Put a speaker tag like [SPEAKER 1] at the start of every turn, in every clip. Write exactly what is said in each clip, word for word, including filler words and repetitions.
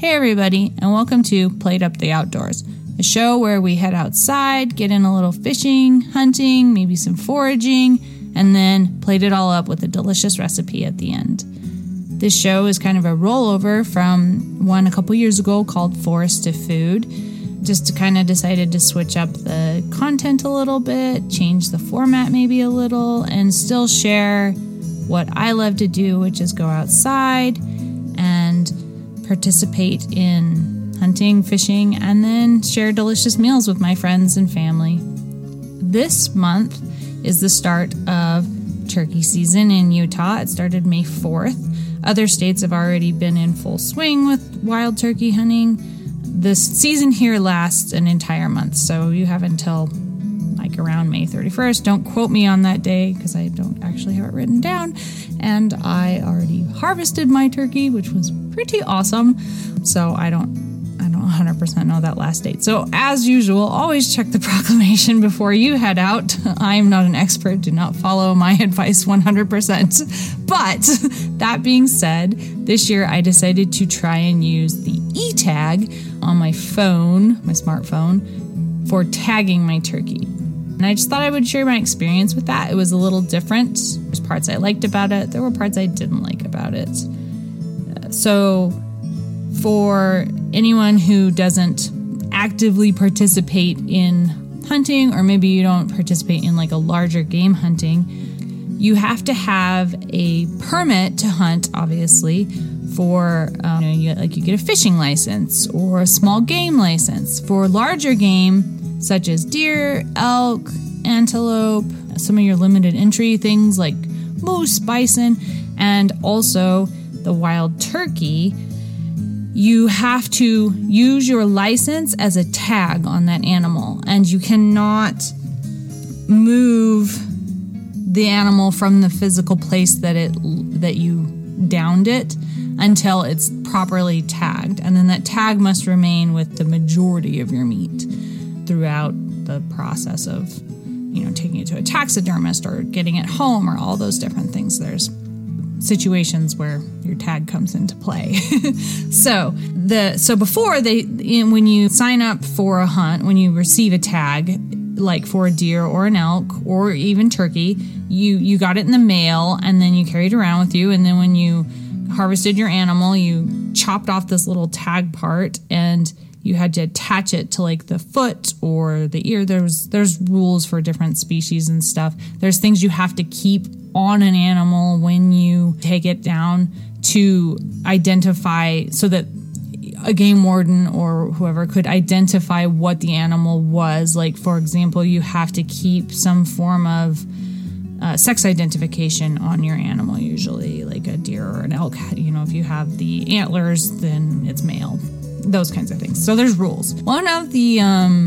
[SPEAKER 1] Hey everybody, and welcome to Played Up the Outdoors, a show where we head outside, get in a little fishing, hunting, maybe some foraging, and then plate it all up with a delicious recipe at the end. This show is kind of a rollover from one a couple years ago called Forest to Food. Just to kind of decided to switch up the content a little bit, change the format maybe a little, and still share what I love to do, which is go outside and participate in hunting, fishing, and then share delicious meals with my friends and family. This month is the start of turkey season in Utah. It started May fourth. Other states have already been in full swing with wild turkey hunting. This season here lasts an entire month, so you have until like around May thirty-first. Don't quote me on that day because I don't actually have it written down. And I already harvested my turkey, which was pretty awesome. So I don't I don't one hundred percent know that last date. So as usual, always check the proclamation before you head out. I am not an expert. Do not follow my advice one hundred percent. But that being said, this year I decided to try and use the e-tag on my phone, my smartphone, for tagging my turkey. And I just thought I would share my experience with that. It was a little different. There's parts I liked about it. There were parts I didn't like about it. Uh, so for anyone who doesn't actively participate in hunting, or maybe you don't participate in like a larger game hunting, you have to have a permit to hunt, obviously, for, um, you know, you, like you get a fishing license or a small game license. For larger game, such as deer, elk, antelope, some of your limited entry things like moose, bison, and also the wild turkey, you have to use your license as a tag on that animal, and you cannot move the animal from the physical place that it that you downed it until it's properly tagged. And then that tag must remain with the majority of your meat throughout the process of, you know, taking it to a taxidermist or getting it home or all those different things. There's situations where your tag comes into play. so the so before they in, when you sign up for a hunt, when you receive a tag, like for a deer or an elk or even turkey, you you got it in the mail and then you carried it around with you, and then when you harvested your animal, you chopped off this little tag part and you had to attach it to like the foot or the ear. There's there's rules for different species and stuff. There's things you have to keep on an animal when you take it down to identify, so that a game warden or whoever could identify what the animal was. Like, for example, you have to keep some form of uh, sex identification on your animal, usually like a deer or an elk. You know, if you have the antlers, then it's male. Those kinds of things. So there's rules. One of the um,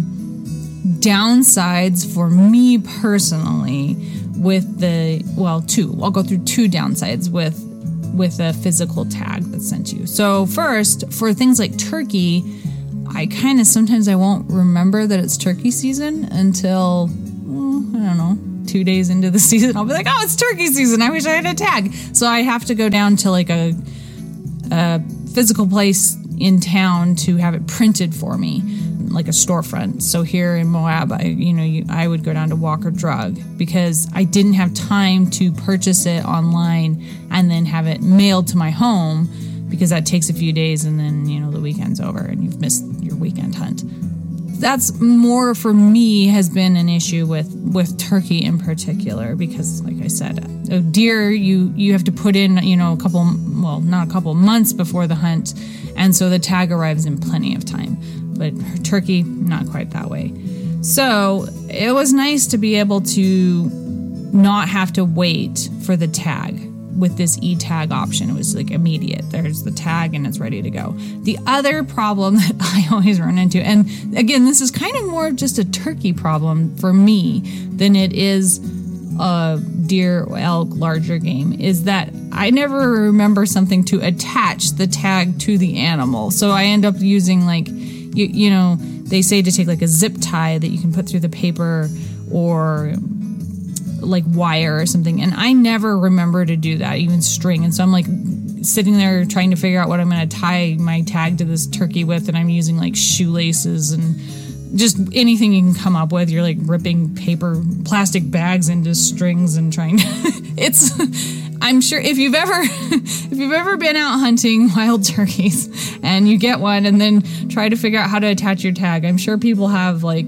[SPEAKER 1] downsides for me personally with the, well, two, I'll go through two downsides with with a physical tag that's sent to you. So first, for things like turkey, I kind of, sometimes I won't remember that it's turkey season until, well, I don't know, two days into the season. I'll be like, oh, it's turkey season. I wish I had a tag. So I have to go down to like a, a physical place in town to have it printed for me, like a storefront. So here in Moab, I, you know, you, I would go down to Walker Drug because I didn't have time to purchase it online and then have it mailed to my home, because that takes a few days and then, you know, the weekend's over and you've missed your weekend hunt. That's more for me has been an issue with, with turkey in particular, because like I said, a deer, you, you have to put in, you know, a couple, well, not a couple months before the hunt. And so the tag arrives in plenty of time, but turkey, not quite that way. So it was nice to be able to not have to wait for the tag with this e-tag option. It was like immediate. There's the tag and it's ready to go. The other problem that I always run into, and again, this is kind of more just a turkey problem for me than it is a deer, elk, larger game, is that I never remember something to attach the tag to the animal. So I end up using like, you, you know, they say to take like a zip tie that you can put through the paper, or like wire or something. And I never remember to do that, even string. And so I'm like sitting there trying to figure out what I'm going to tie my tag to this turkey with, and I'm using like shoelaces and just anything you can come up with. You're like ripping paper, plastic bags into strings and trying to, it's, I'm sure if you've ever, if you've ever been out hunting wild turkeys and you get one and then try to figure out how to attach your tag, I'm sure people have like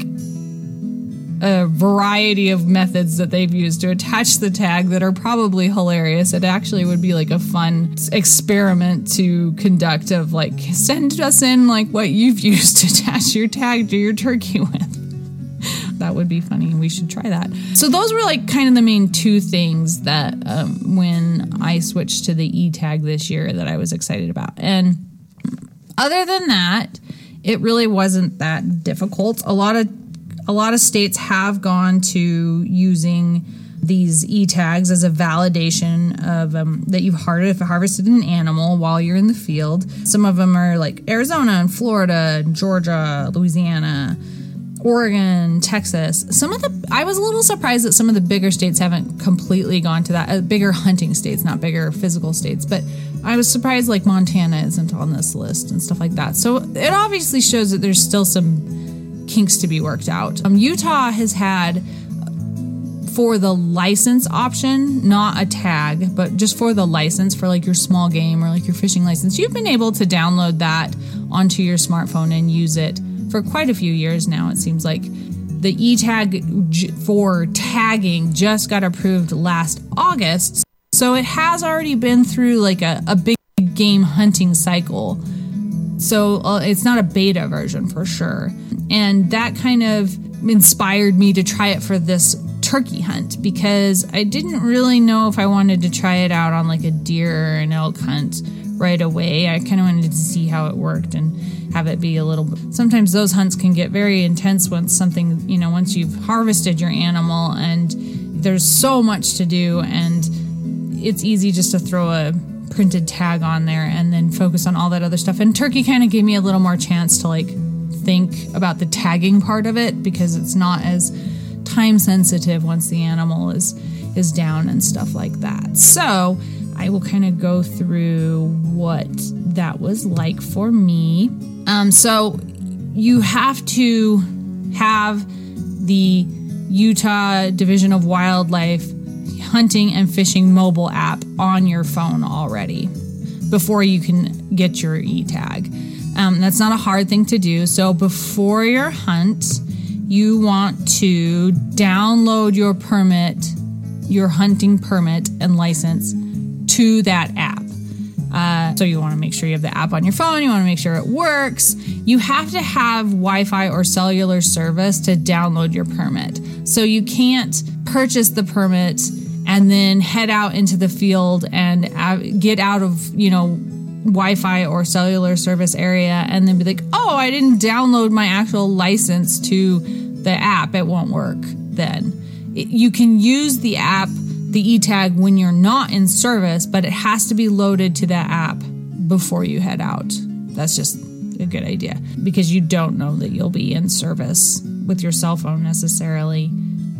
[SPEAKER 1] a variety of methods that they've used to attach the tag that are probably hilarious. It actually would be like a fun experiment to conduct of like, send us in like what you've used to attach your tag to your turkey with. That would be funny. We should try that. So those were like kind of the main two things that um, when I switched to the E-tag this year that I was excited about. And other than that, it really wasn't that difficult. A lot of A lot of states have gone to using these E-tags as a validation of um, that you've har- harvested an animal while you're in the field. Some of them are like Arizona and Florida, Georgia, Louisiana, Oregon, Texas. Some of the I was a little surprised that some of the bigger states haven't completely gone to that. Uh, bigger hunting states, not bigger physical states, but I was surprised like Montana isn't on this list and stuff like that. So it obviously shows that there's still some kinks to be worked out. Um, Utah has had for the license option, not a tag, but just for the license for like your small game or like your fishing license, you've been able to download that onto your smartphone and use it for quite a few years now. It seems like the E-tag j- for tagging just got approved last August. So it has already been through like a, a big game hunting cycle. So uh, it's not a beta version for sure. And that kind of inspired me to try it for this turkey hunt because I didn't really know if I wanted to try it out on like a deer or an elk hunt right away. I kind of wanted to see how it worked and have it be a little bit. Sometimes those hunts can get very intense once something, you know, once you've harvested your animal and there's so much to do and it's easy just to throw a printed tag on there and then focus on all that other stuff. And turkey kind of gave me a little more chance to like think about the tagging part of it because it's not as time sensitive once the animal is is down and stuff like that. So I will kind of go through what that was like for me. Um, so you have to have the Utah Division of Wildlife hunting and fishing mobile app on your phone already before you can get your E-tag. Um, that's not a hard thing to do. So before your hunt, you want to download your permit, your hunting permit and license to that app. Uh, so you want to make sure you have the app on your phone. You want to make sure it works. You have to have Wi-Fi or cellular service to download your permit. So you can't purchase the permit and then head out into the field and get out of, you know, Wi-Fi or cellular service area and then be like, oh, I didn't download my actual license to the app. It won't work then. It, you can use the app, the E-tag, when you're not in service, but it has to be loaded to that app before you head out. That's just a good idea because you don't know that you'll be in service with your cell phone necessarily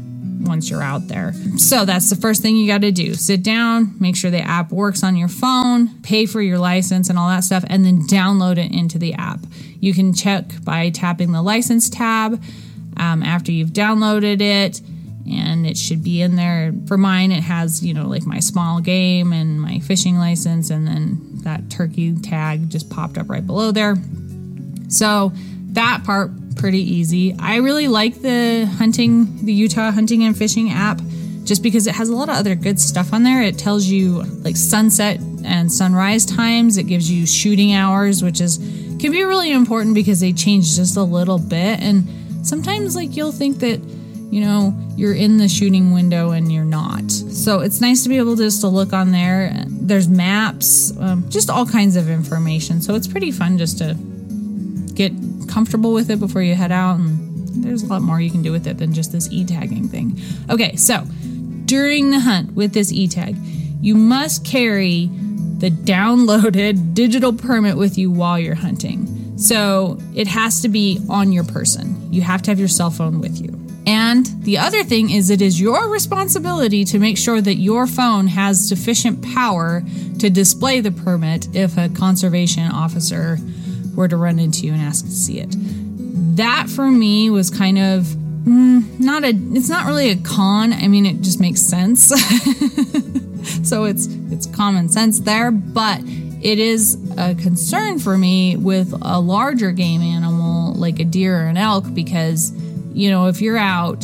[SPEAKER 1] once you're out there. So that's the first thing you got to do. Sit down, make sure the app works on your phone, pay for your license and all that stuff, and then download it into the app. You can check by tapping the license tab um, after you've downloaded it, and it should be in there. For mine, it has, you know, like my small game and my fishing license, and then that turkey tag just popped up right below there. So that part, pretty easy. I really like the hunting, the Utah hunting and fishing app, just because it has a lot of other good stuff on there. It tells you like sunset and sunrise times. It gives you shooting hours, which is can be really important because they change just a little bit. And sometimes like you'll think that, you know, you're in the shooting window and you're not. So it's nice to be able to just to look on there. There's maps, um, just all kinds of information. So it's pretty fun just to get comfortable with it before you head out, and there's a lot more you can do with it than just this e-tagging thing. Okay, so during the hunt with this e-tag, you must carry the downloaded digital permit with you while you're hunting. So it has to be on your person. You have to have your cell phone with you. And the other thing is it is your responsibility to make sure that your phone has sufficient power to display the permit if a conservation officer were to run into you and ask to see it. That for me was kind of mm, not a, it's not really a con. I mean, it just makes sense. So it's, it's common sense there, but it is a concern for me with a larger game animal like a deer or an elk because, you know, if you're out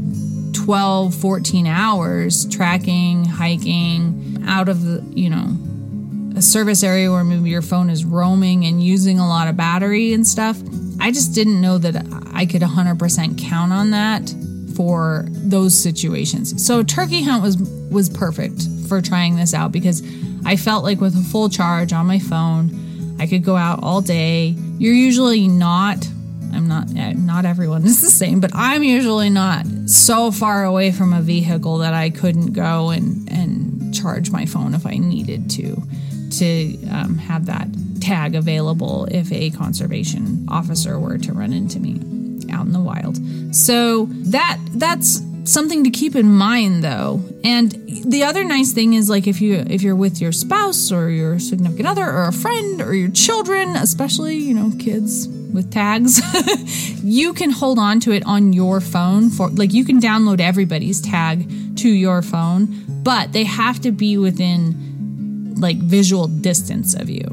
[SPEAKER 1] twelve, fourteen hours tracking, hiking out of the, you know, a service area where maybe your phone is roaming and using a lot of battery and stuff, I just didn't know that I could one hundred percent count on that for those situations. So turkey hunt was was perfect for trying this out because I felt like with a full charge on my phone, I could go out all day. You're usually not, I'm not, not everyone is the same, but I'm usually not so far away from a vehicle that I couldn't go and, and charge my phone if I needed to, to um, have that tag available if a conservation officer were to run into me out in the wild. So that that's something to keep in mind though. And the other nice thing is like if you if you're with your spouse or your significant other or a friend or your children, especially, you know, kids with tags, you can hold on to it on your phone for like you can download everybody's tag to your phone, but they have to be within like visual distance of you.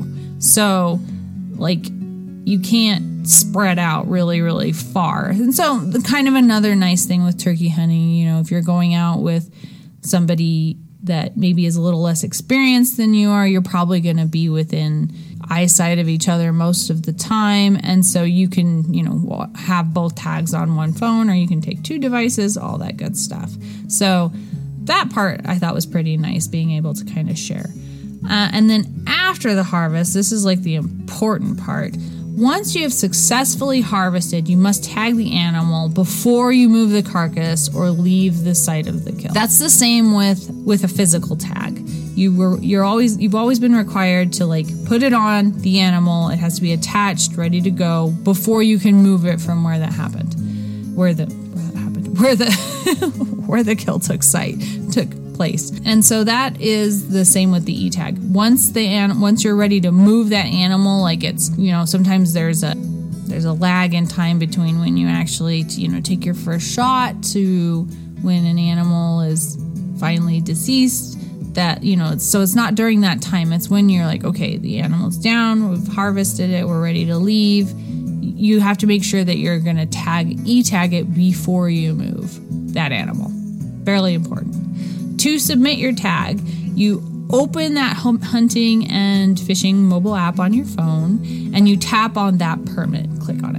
[SPEAKER 1] So like you can't spread out really, really far. And so the kind of another nice thing with turkey hunting, you know, if you're going out with somebody that maybe is a little less experienced than you are, you're probably going to be within eyesight of each other most of the time. And so you can, you know, have both tags on one phone or you can take two devices, all that good stuff. So that part I thought was pretty nice, being able to kind of share. Uh, and then after the harvest, this is like the important part. Once you have successfully harvested, you must tag the animal before you move the carcass or leave the site of the kill. That's the same with, with a physical tag. You were you're always you've always been required to like put it on the animal. It has to be attached, ready to go before you can move it from where that happened, where the where that happened, where the where the kill took site took place. And so that is the same with the E-tag. Once the an- once you're ready to move that animal, like it's, you know, sometimes there's a there's a lag in time between when you actually, you know, take your first shot to when an animal is finally deceased. That, you know, it's, so it's not during that time. It's when you're like, okay, the animal's down, we've harvested it, we're ready to leave. You have to make sure that you're going to tag E-tag it before you move that animal. Fairly important. To submit your tag, you open that hunting and fishing mobile app on your phone and you tap on that permit, click on it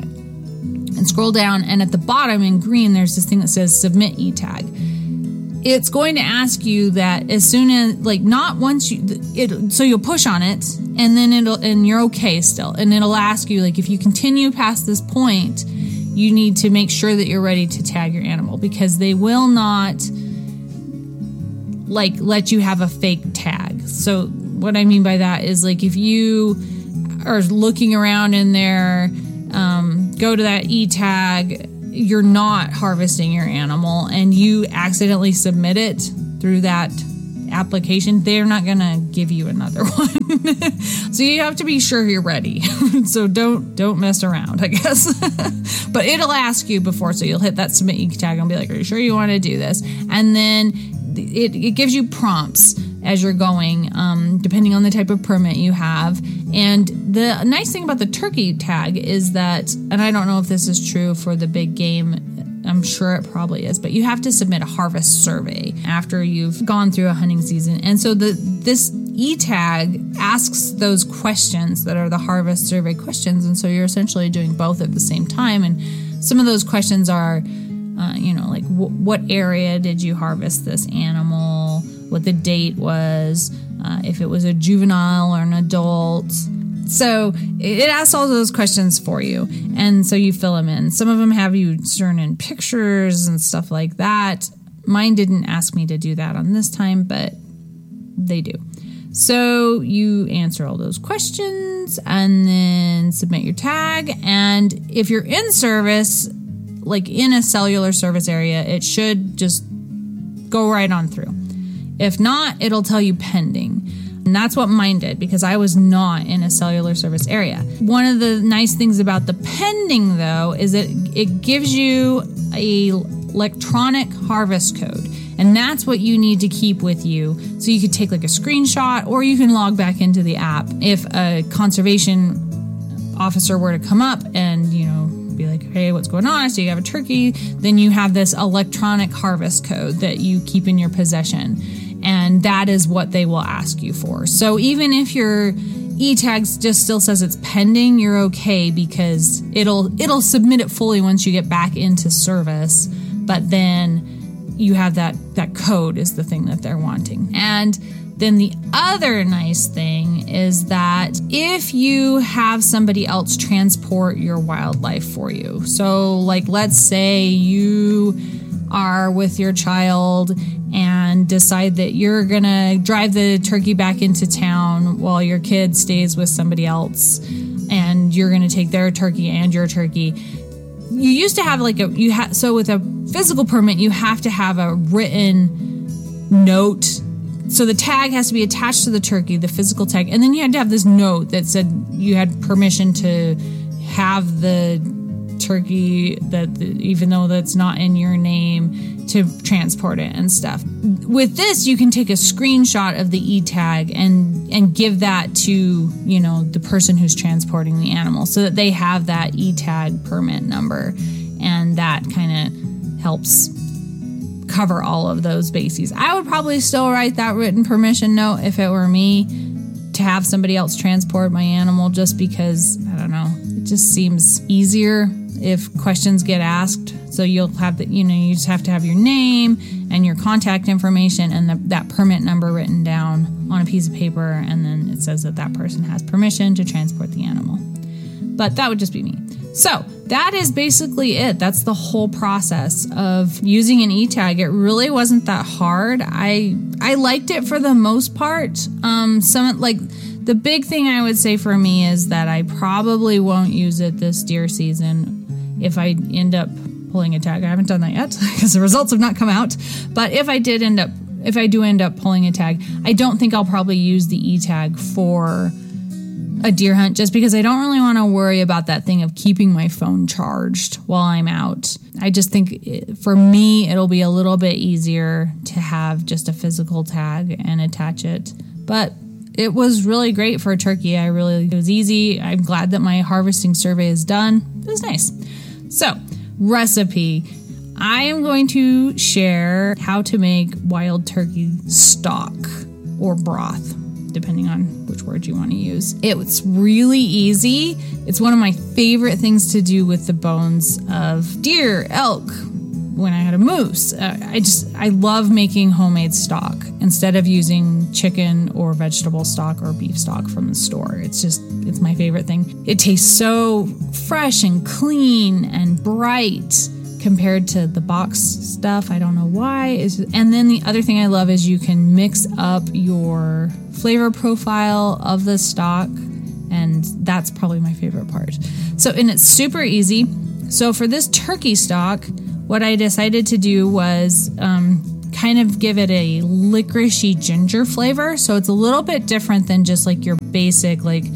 [SPEAKER 1] and scroll down, and at the bottom in green there's this thing that says submit E-tag. It's going to ask you that as soon as, like, not once you, it, so you'll push on it and then it'll, and you're okay still, and it'll ask you, like, if you continue past this point, you need to make sure that you're ready to tag your animal, because they will not like let you have a fake tag. So what I mean by that is, like, if you are looking around in there, um, go to that E-tag, you're not harvesting your animal and you accidentally submit it through that application, they're not going to give you another one. So you have to be sure you're ready. So don't don't mess around, I guess. But it'll ask you before, so you'll hit that submit E-tag and be like, are you sure you want to do this? And then It, it gives you prompts as you're going, um, depending on the type of permit you have. And the nice thing about the turkey tag is that, and I don't know if this is true for the big game, I'm sure it probably is, but you have to submit a harvest survey after you've gone through a hunting season. And so the this E-tag asks those questions that are the harvest survey questions. And so you're essentially doing both at the same time. And some of those questions are, Uh, you know, like w- what area did you harvest this animal, what the date was, uh, if it was a juvenile or an adult. So it asks all those questions for you. And so you fill them in. Some of them have you turn in pictures and stuff like that. Mine didn't ask me to do that on this time, but they do. So you answer all those questions and then submit your tag. And if you're in service, like in a cellular service area, it should just go right on through. If not, it'll tell you pending. And that's what mine did, because I was not in a cellular service area. One of the nice things about the pending, though, is that it gives you a electronic harvest code. And that's what you need to keep with you. So you could take like a screenshot, or you can log back into the app. If a conservation officer were to come up and, you know, be like, hey, what's going on? So you have a turkey, then you have this electronic harvest code that you keep in your possession. And that is what they will ask you for. So even if your e-tag just still says it's pending, you're okay, because it'll it'll submit it fully once you get back into service. But then you have that, that code is the thing that they're wanting. And then the other nice thing is that if you have somebody else transport your wildlife for you, so like let's say you are with your child and decide that you're going to drive the turkey back into town while your kid stays with somebody else, and you're going to take their turkey and your turkey. You used to have like a, you ha- so with a physical permit, you have to have a written note. So the tag has to be attached to the turkey, the physical tag, and then you had to have this note that said you had permission to have the turkey, that even though that's not in your name, to transport it and stuff. With this, you can take a screenshot of the e-tag and and give that to, you know, the person who's transporting the animal, so that they have that e-tag permit number, and that kind of helps cover all of those bases. I would probably still write that written permission note if it were me, to have somebody else transport my animal, just because, I don't know, it just seems easier if questions get asked. So you'll have the, you know, you just have to have your name and your contact information and the, that permit number written down on a piece of paper, and then it says that that person has permission to transport the animal. But that would just be me. So that is basically it. That's the whole process of using an e-tag. It really wasn't that hard. I I liked it for the most part. Um, some like the big thing I would say for me is that I probably won't use it this deer season if I end up pulling a tag. I haven't done that yet because the results have not come out. But if I did end up, if I do end up pulling a tag, I don't think I'll probably use the e-tag for a deer hunt, just because I don't really want to worry about that thing of keeping my phone charged while I'm out. I just think it, for me, it'll be a little bit easier to have just a physical tag and attach it. But it was really great for a turkey. I really, it was easy. I'm glad that my harvesting survey is done. It was nice. So, recipe. I am going to share how to make wild turkey stock or broth, depending on which word you want to use. It's really easy. It's one of my favorite things to do with the bones of deer, elk, when I had a moose. Uh, I just, I love making homemade stock instead of using chicken or vegetable stock or beef stock from the store. It's just, it's my favorite thing. It tastes so fresh and clean and bright compared to the box stuff. I don't know why. It's just, and then the other thing I love is you can mix up your flavor profile of the stock, and that's probably my favorite part. So, and it's super easy. So for this turkey stock, what I decided to do was um, kind of give it a licoricey ginger flavor. So it's a little bit different than just like your basic like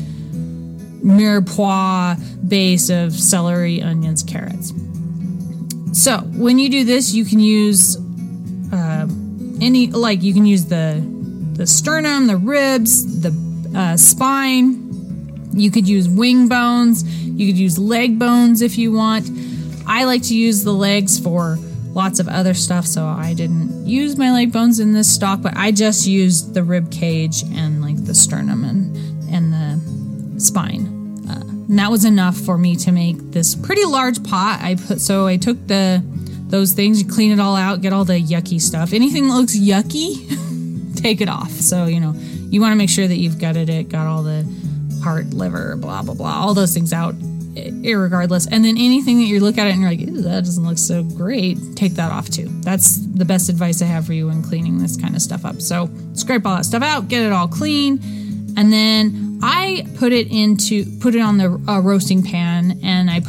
[SPEAKER 1] mirepoix base of celery, onions, carrots. So when you do this, you can use uh, any, like you can use the the sternum, the ribs, the uh, spine. You could use wing bones. You could use leg bones if you want. I like to use the legs for lots of other stuff, so I didn't use my leg bones in this stock, but I just used the rib cage and like the sternum and, and the spine. Uh, and that was enough for me to make this pretty large pot. I put so I took the those things, you clean it all out, get all the yucky stuff. Anything that looks yucky, take it off. So, you know, you want to make sure that you've gutted it, got all the heart, liver, blah, blah, blah, all those things out, irregardless. And then anything that you look at it and you're like, ew, that doesn't look so great, take that off too. That's the best advice I have for you when cleaning this kind of stuff up. So scrape all that stuff out, get it all clean. And then I put it into, put it on the uh, roasting pan, and I put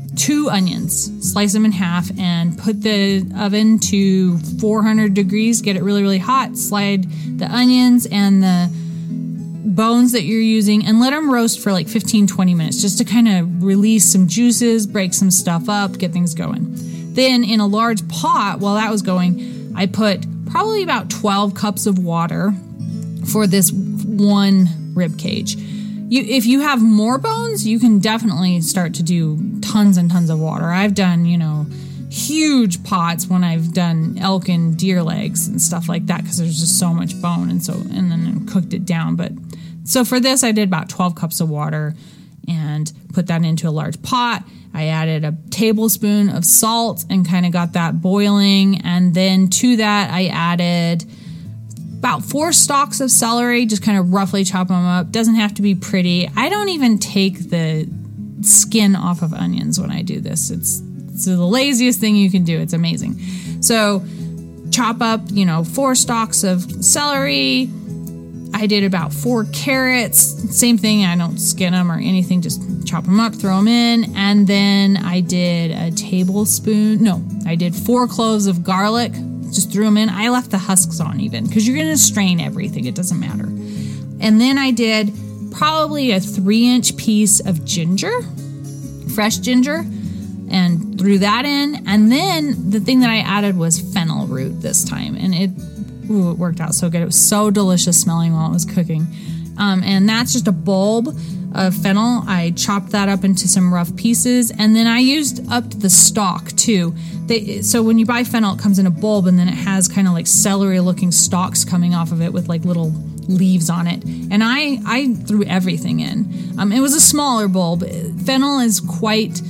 [SPEAKER 1] two onions, slice them in half, and put the oven to four hundred degrees, get it really, really hot, slide the onions and the bones that you're using and let them roast for like fifteen, twenty minutes just to kind of release some juices, break some stuff up, get things going. Then in a large pot, while that was going, I put probably about twelve cups of water for this one rib cage. You, if you have more bones, you can definitely start to do tons and tons of water. I've done, you know, huge pots when I've done elk and deer legs and stuff like that because there's just so much bone, and so and then cooked it down. But so for this, I did about twelve cups of water and put that into a large pot. I added a tablespoon of salt and kind of got that boiling, and then to that I added about four stalks of celery, just kind of roughly chop them up. Doesn't have to be pretty. I don't even take the skin off of onions when I do this. It's, it's the laziest thing you can do. It's amazing. So chop up, you know, four stalks of celery. I did about four carrots. Same thing. I don't skin them or anything. Just chop them up, throw them in. And then I did a tablespoon. No, I did four cloves of garlic. Just threw them in. I left the husks on even because you're going to strain everything. It doesn't matter. And then I did probably a three inch piece of ginger, fresh ginger, and threw that in. And then the thing that I added was fennel root this time. And it, ooh, it worked out so good. It was so delicious smelling while it was cooking. Um, and that's just a bulb of fennel. I chopped that up into some rough pieces. And then I used up the stalk too. They, so when you buy fennel, it comes in a bulb, and then it has kind of like celery-looking stalks coming off of it with like little leaves on it. And I, I threw everything in. Um, it was a smaller bulb. Fennel is quite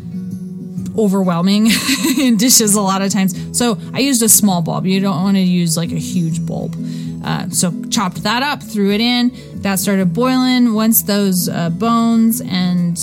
[SPEAKER 1] overwhelming in dishes a lot of times. So I used a small bulb. You don't want to use like a huge bulb. Uh, so chopped that up, threw it in. That started boiling. Once those uh, bones and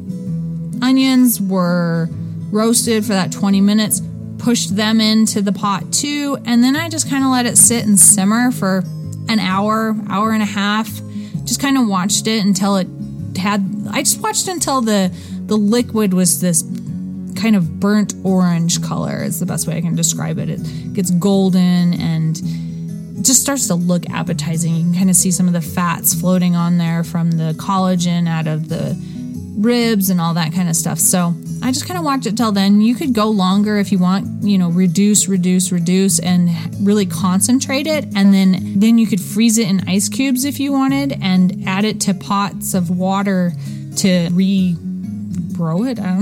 [SPEAKER 1] onions were roasted for that twenty minutes, pushed them into the pot too, and then I just kind of let it sit and simmer for an hour, hour and a half. Just kind of watched it until it had, I just watched until the, the liquid was this kind of burnt orange color is the best way I can describe it. It gets golden and just starts to look appetizing. You can kind of see some of the fats floating on there from the collagen out of the ribs and all that kind of stuff. So I just kind of watched it till then. You could go longer if you want, you know, reduce, reduce, reduce, and really concentrate it. And then, then you could freeze it in ice cubes if you wanted and add it to pots of water to re-grow it. I don't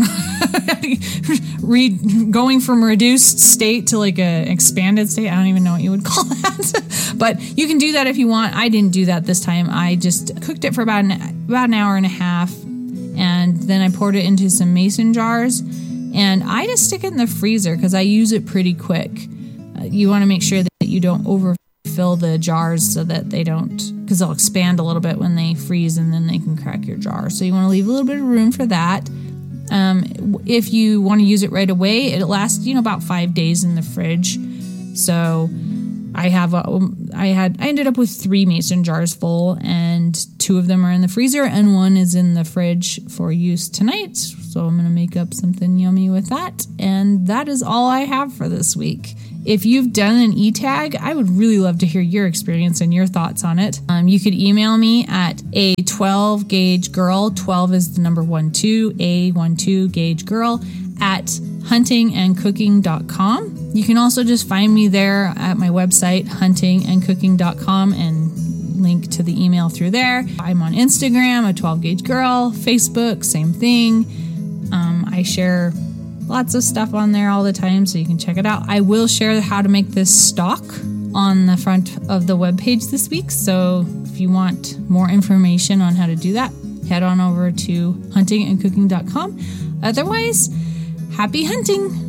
[SPEAKER 1] know. re- going from reduced state to like a expanded state. I don't even know what you would call that. But you can do that if you want. I didn't do that this time. I just cooked it for about an, about an hour and a half. And then I poured it into some mason jars, and I just stick it in the freezer because I use it pretty quick. Uh, you want to make sure that you don't overfill the jars so that they don't, because they'll expand a little bit when they freeze and then they can crack your jar. So you want to leave a little bit of room for that. Um, if you want to use it right away, it lasts, you know, about five days in the fridge. So I have, a, I had, I ended up with three mason jars full, and two of them are in the freezer and one is in the fridge for use tonight. So I'm going to make up something yummy with that. And that is all I have for this week. If you've done an e-tag, I would really love to hear your experience and your thoughts on it. Um, you could email me at a twelve gauge girl. twelve is the number one two, a one two gauge girl at hunting and cooking dot com. You can also just find me there at my website, hunting and cooking dot com, and link to the email through there. I'm on Instagram, a twelve gauge girl, Facebook, same thing. Um, I share lots of stuff on there all the time, so you can check it out. I will share how to make this stock on the front of the webpage this week. So if you want more information on how to do that, head on over to hunting and cooking dot com. Otherwise, happy hunting!